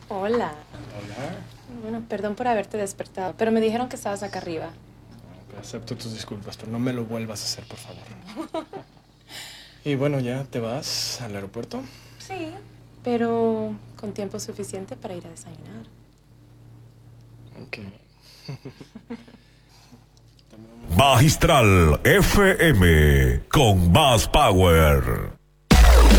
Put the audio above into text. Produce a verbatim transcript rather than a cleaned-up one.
Hola. Hola. Bueno, perdón por haberte despertado, pero me dijeron que estabas acá arriba. No, acepto tus disculpas, pero no me lo vuelvas a hacer, por favor. Y bueno, ¿ya te vas al aeropuerto? Sí, pero con tiempo suficiente para ir a desayunar. Ok. Magistral F M con más power.